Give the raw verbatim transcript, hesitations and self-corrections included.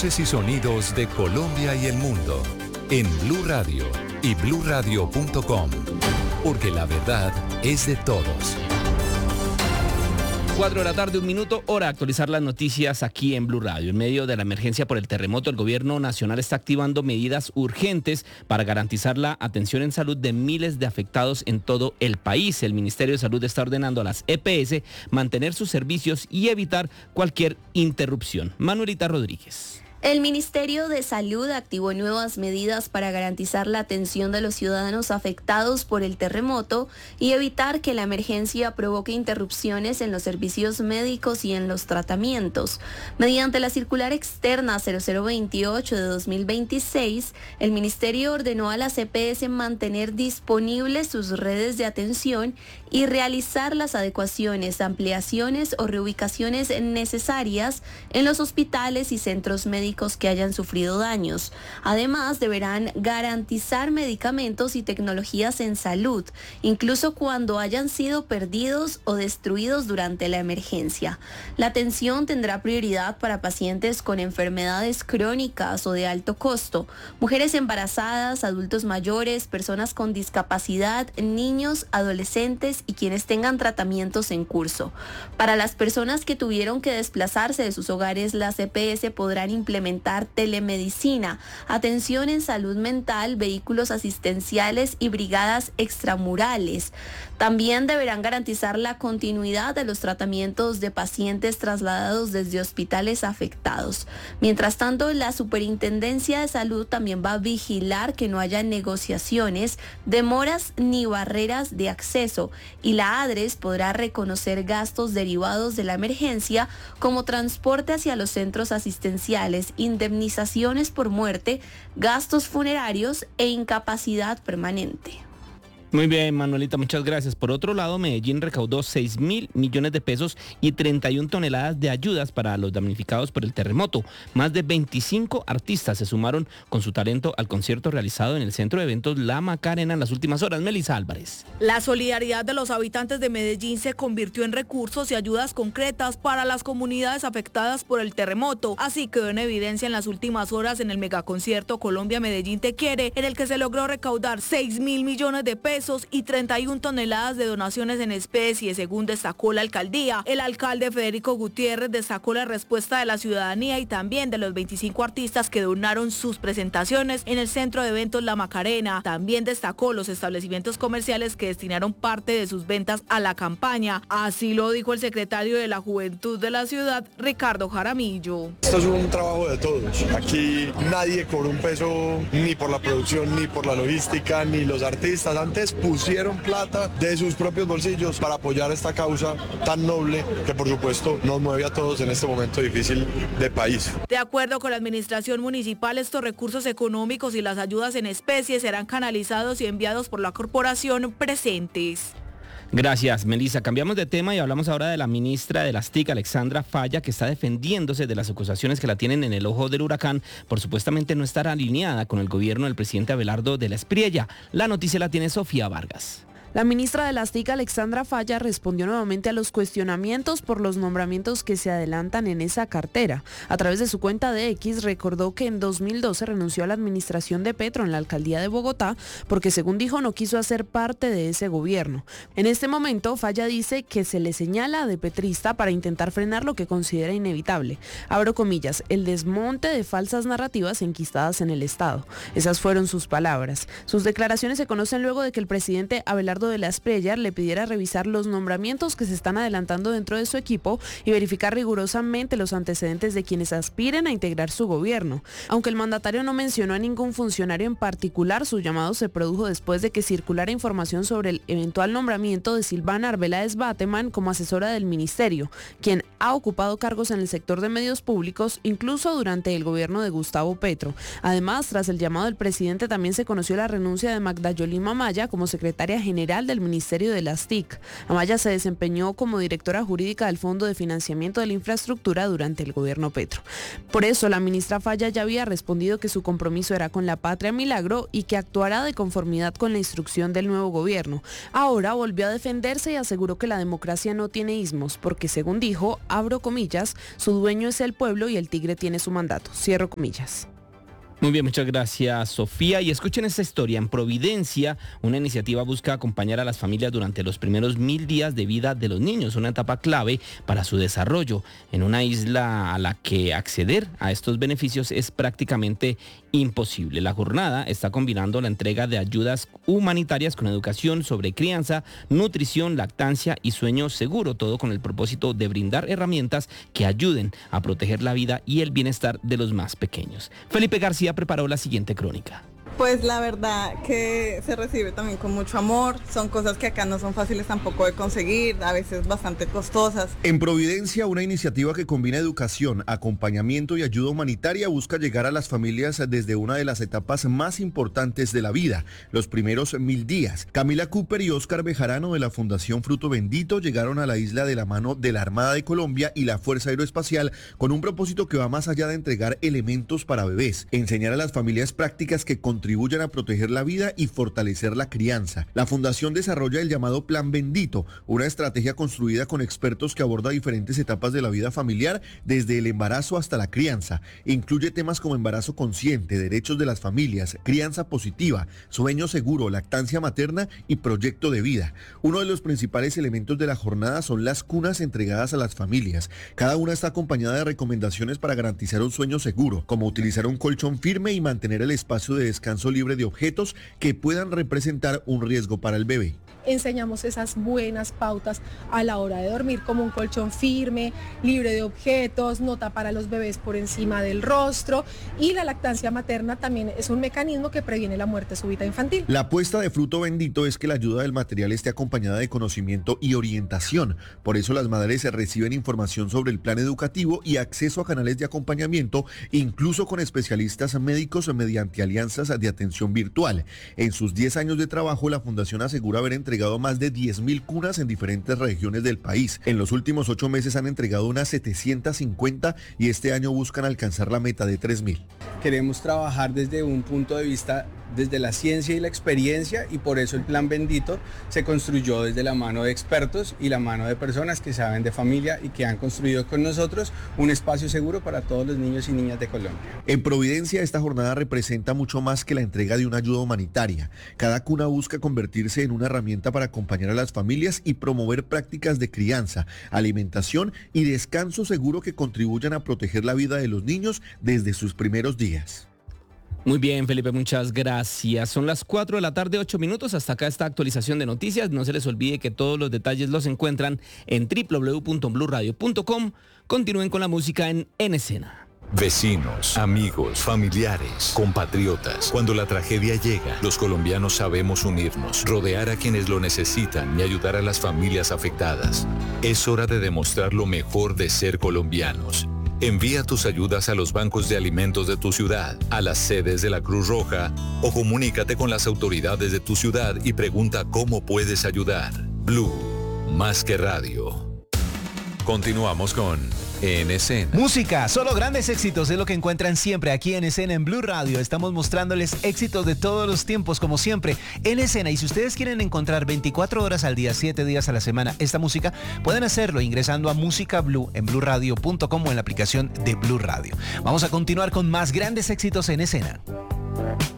Voces y sonidos de Colombia y el mundo en Blue Radio y blue radio punto com, porque la verdad es de todos. Cuatro de la tarde, un minuto, hora de actualizar las noticias aquí en Blue Radio. En medio de la emergencia por el terremoto, el gobierno nacional está activando medidas urgentes para garantizar la atención en salud de miles de afectados en todo el país. El Ministerio de Salud está ordenando a las E P S mantener sus servicios y evitar cualquier interrupción. Manuelita Rodríguez. El Ministerio de Salud activó nuevas medidas para garantizar la atención de los ciudadanos afectados por el terremoto y evitar que la emergencia provoque interrupciones en los servicios médicos y en los tratamientos. Mediante la circular externa cero cero veintiocho de dos mil veintiséis, el Ministerio ordenó a las E P S mantener disponibles sus redes de atención y realizar las adecuaciones, ampliaciones o reubicaciones necesarias en los hospitales y centros médicos que hayan sufrido daños. Además, deberán garantizar medicamentos y tecnologías en salud, incluso cuando hayan sido perdidos o destruidos durante la emergencia. La atención tendrá prioridad para pacientes con enfermedades crónicas o de alto costo, mujeres embarazadas, adultos mayores, personas con discapacidad, niños, adolescentes y quienes tengan tratamientos en curso. Para las personas que tuvieron que desplazarse de sus hogares, las E P S podrán implementar telemedicina, atención en salud mental, vehículos asistenciales y brigadas extramurales. También deberán garantizar la continuidad de los tratamientos de pacientes trasladados desde hospitales afectados. Mientras tanto, la Superintendencia de Salud también va a vigilar que no haya negociaciones, demoras ni barreras de acceso, y la ADRES podrá reconocer gastos derivados de la emergencia como transporte hacia los centros asistenciales, indemnizaciones por muerte, gastos funerarios e incapacidad permanente. Muy bien, Manuelita, muchas gracias. Por otro lado, Medellín recaudó seis mil millones de pesos y treinta y una toneladas de ayudas para los damnificados por el terremoto. Más de veinticinco artistas se sumaron con su talento al concierto realizado en el centro de eventos La Macarena en las últimas horas. Melissa Álvarez. La solidaridad de los habitantes de Medellín se convirtió en recursos y ayudas concretas para las comunidades afectadas por el terremoto. Así quedó en evidencia en las últimas horas en el megaconcierto Colombia Medellín Te Quiere, en el que se logró recaudar seis mil millones de pesos y treinta y una toneladas de donaciones en especie, según destacó la alcaldía. El alcalde Federico Gutiérrez destacó la respuesta de la ciudadanía y también de los veinticinco artistas que donaron sus presentaciones en el centro de eventos La Macarena. También destacó los establecimientos comerciales que destinaron parte de sus ventas a la campaña. Así lo dijo el secretario de la Juventud de la ciudad, Ricardo Jaramillo. Esto es un trabajo de todos. Aquí nadie cobró un peso ni por la producción, ni por la logística, ni los artistas. Antes pusieron plata de sus propios bolsillos para apoyar esta causa tan noble que por supuesto nos mueve a todos en este momento difícil de país. De acuerdo con la administración municipal, estos recursos económicos y las ayudas en especie serán canalizados y enviados por la corporación Presentes. Gracias, Melissa. Cambiamos de tema y hablamos ahora de la ministra de las T I C, Alexandra Falla, que está defendiéndose de las acusaciones que la tienen en el ojo del huracán por supuestamente no estar alineada con el gobierno del presidente Abelardo de la Espriella. La noticia la tiene Sofía Vargas. La ministra de las T I C, Alexandra Falla, respondió nuevamente a los cuestionamientos por los nombramientos que se adelantan en esa cartera. A través de su cuenta de X recordó que en dos mil doce renunció a la administración de Petro en la alcaldía de Bogotá porque, según dijo, no quiso hacer parte de ese gobierno. En este momento, Falla dice que se le señala de petrista para intentar frenar lo que considera inevitable. Abro comillas, el desmonte de falsas narrativas enquistadas en el Estado. Esas fueron sus palabras. Sus declaraciones se conocen luego de que el presidente Abelardo de la Espriella le pidiera revisar los nombramientos que se están adelantando dentro de su equipo y verificar rigurosamente los antecedentes de quienes aspiren a integrar su gobierno. Aunque el mandatario no mencionó a ningún funcionario en particular, su llamado se produjo después de que circulara información sobre el eventual nombramiento de Silvana Arbeláez Bateman como asesora del ministerio, quien ha ocupado cargos en el sector de medios públicos, incluso durante el gobierno de Gustavo Petro. Además, tras el llamado del presidente, también se conoció la renuncia de Magda Yolima Amaya como secretaria general del Ministerio de las T I C. Amaya se desempeñó como directora jurídica del Fondo de Financiamiento de la Infraestructura durante el gobierno Petro. Por eso, la ministra Falla ya había respondido que su compromiso era con la patria milagro y que actuará de conformidad con la instrucción del nuevo gobierno. Ahora volvió a defenderse y aseguró que la democracia no tiene ismos, porque, según dijo, abro comillas, su dueño es el pueblo y el tigre tiene su mandato, cierro comillas. Muy bien, muchas gracias, Sofía. Y escuchen esta historia. En Providencia, una iniciativa busca acompañar a las familias durante los primeros mil días de vida de los niños, una etapa clave para su desarrollo, en una isla a la que acceder a estos beneficios es prácticamente imposible. La jornada está combinando la entrega de ayudas humanitarias con educación sobre crianza, nutrición, lactancia y sueño seguro, todo con el propósito de brindar herramientas que ayuden a proteger la vida y el bienestar de los más pequeños. Felipe García preparó la siguiente crónica. Pues la verdad que se recibe también con mucho amor, son cosas que acá no son fáciles tampoco de conseguir, a veces bastante costosas. En Providencia, una iniciativa que combina educación, acompañamiento y ayuda humanitaria busca llegar a las familias desde una de las etapas más importantes de la vida, los primeros mil días. Camila Cooper y Óscar Bejarano de la Fundación Fruto Bendito llegaron a la isla de la mano de la Armada de Colombia y la Fuerza Aeroespacial con un propósito que va más allá de entregar elementos para bebés, enseñar a las familias prácticas que contribuyen contribuyan a proteger la vida y fortalecer la crianza. La Fundación desarrolla el llamado Plan Bendito, una estrategia construida con expertos que aborda diferentes etapas de la vida familiar, desde el embarazo hasta la crianza. Incluye temas como embarazo consciente, derechos de las familias, crianza positiva, sueño seguro, lactancia materna y proyecto de vida. Uno de los principales elementos de la jornada son las cunas entregadas a las familias. Cada una está acompañada de recomendaciones para garantizar un sueño seguro, como utilizar un colchón firme y mantener el espacio de descanso libre de objetos que puedan representar un riesgo para el bebé. Enseñamos esas buenas pautas a la hora de dormir, como un colchón firme, libre de objetos, no tapar a los bebés por encima del rostro, y la lactancia materna también es un mecanismo que previene la muerte súbita infantil. La apuesta de Fruto Bendito es que la ayuda del material esté acompañada de conocimiento y orientación. Por eso las madres reciben información sobre el plan educativo y acceso a canales de acompañamiento, incluso con especialistas médicos mediante alianzas de atención virtual. En sus diez años de trabajo, la Fundación asegura haber entregado más de diez mil cunas en diferentes regiones del país. En los últimos ocho meses han entregado unas setecientas cincuenta y este año buscan alcanzar la meta de tres mil. Queremos trabajar desde un punto de vista, desde la ciencia y la experiencia, y por eso el Plan Bendito se construyó desde la mano de expertos y la mano de personas que saben de familia y que han construido con nosotros un espacio seguro para todos los niños y niñas de Colombia. En Providencia, esta jornada representa mucho más que la entrega de una ayuda humanitaria. Cada cuna busca convertirse en una herramienta para acompañar a las familias y promover prácticas de crianza, alimentación y descanso seguro que contribuyan a proteger la vida de los niños desde sus primeros días. Muy bien, Felipe, muchas gracias. Son las cuatro de la tarde, ocho minutos. Hasta acá esta actualización de noticias. No se les olvide que todos los detalles los encuentran en doble u doble u doble u punto blue radio punto com. Continúen con la música en En Escena. Vecinos, amigos, familiares, compatriotas. Cuando la tragedia llega, los colombianos sabemos unirnos, rodear a quienes lo necesitan y ayudar a las familias afectadas. Es hora de demostrar lo mejor de ser colombianos. Envía tus ayudas a los bancos de alimentos de tu ciudad, a las sedes de la Cruz Roja o comunícate con las autoridades de tu ciudad y pregunta cómo puedes ayudar. Blue, más que radio. Continuamos con En Escena. Música, solo grandes éxitos es lo que encuentran siempre aquí en Escena en Blue Radio. Estamos mostrándoles éxitos de todos los tiempos, como siempre, en Escena. Y si ustedes quieren encontrar veinticuatro horas al día, siete días a la semana esta música, pueden hacerlo ingresando a Música Blue en blue radio punto com o en la aplicación de Blue Radio. Vamos a continuar con más grandes éxitos en Escena.